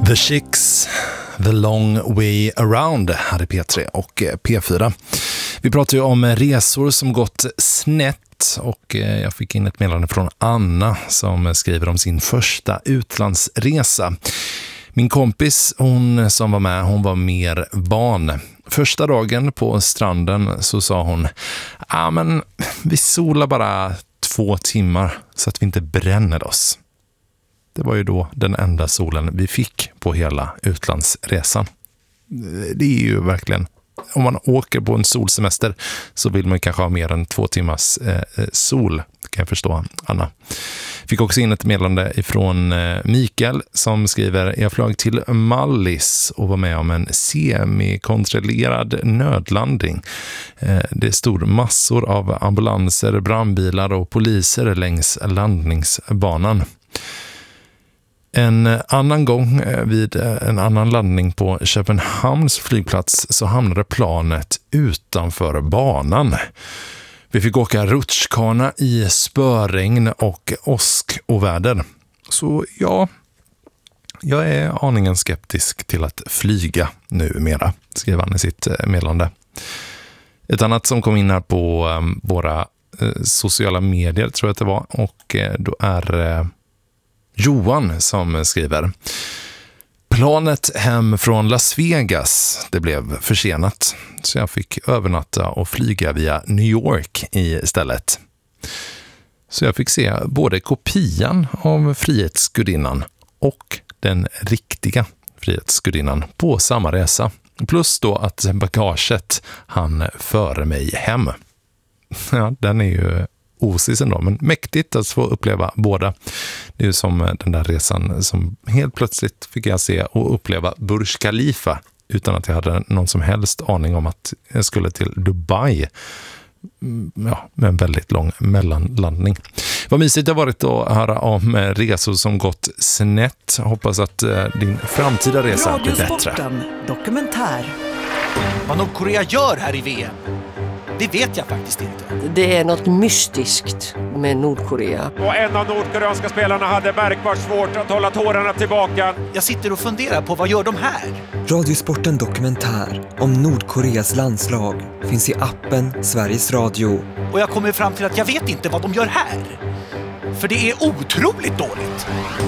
The Chicks, The Long Way Around här i P3 och P4. Vi pratar ju om resor som gått snett och jag fick in ett meddelande från Anna som skriver om sin första utlandsresa. Min kompis, hon som var med, hon var mer van. Första dagen på stranden så sa hon, men vi solar bara 2 timmar så att vi inte bränner oss. Det var ju då den enda solen vi fick på hela utlandsresan. Det är ju verkligen, om man åker på en solsemester så vill man kanske ha mer än 2 timmars sol, kan jag förstå, Anna. Fick också in ett meddelande ifrån Mikael som skriver, jag flög till Mallis och var med om en semikontrollerad nödlandning. Det stod massor av ambulanser, brandbilar och poliser längs landningsbanan. En annan gång vid en annan landning på Köpenhamns flygplats så hamnade planet utanför banan. Vi fick åka rutschkana i spöregn och åskoväder. Så ja, jag är aningen skeptisk till att flyga numera, skriver han i sitt meddelande. Ett annat som kom in här på våra sociala medier tror jag att det var, och då är Johan som skriver. Planet hem från Las Vegas, det blev försenat. Så jag fick övernatta och flyga via New York istället. Så jag fick se både kopian av Frihetsgudinnan och den riktiga Frihetsgudinnan på samma resa. Plus då att bagaget hann före mig hem. Ja, den är ju osis ändå, men mäktigt att få uppleva båda. Det är ju som den där resan som helt plötsligt fick jag se och uppleva Burj Khalifa utan att jag hade någon som helst aning om att jag skulle till Dubai. Ja, med en väldigt lång mellanlandning. Vad mysigt det har varit att höra om resor som gått snett. Hoppas att din framtida resa blir bättre. Dokumentär. Vad Nordkorea gör här i VM, det vet jag faktiskt inte. Det är något mystiskt med Nordkorea. Och en av nordkoreanska spelarna hade märkbart svårt att hålla tårarna tillbaka. Jag sitter och funderar på, vad gör de här? Radiosporten Dokumentär om Nordkoreas landslag finns i appen Sveriges Radio. Och jag kommer fram till att jag vet inte vad de gör här. För det är otroligt dåligt.